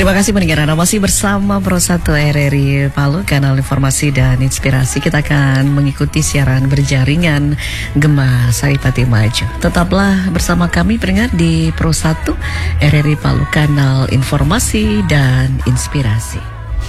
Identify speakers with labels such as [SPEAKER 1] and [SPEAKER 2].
[SPEAKER 1] Terima kasih pendengar Anda masih bersama Pro 1 RRI Palu, kanal informasi dan inspirasi. Kita akan mengikuti siaran berjaringan Gema Saripati Maju. Tetaplah bersama kami pendengar di Pro 1 RRI Palu, kanal informasi dan inspirasi.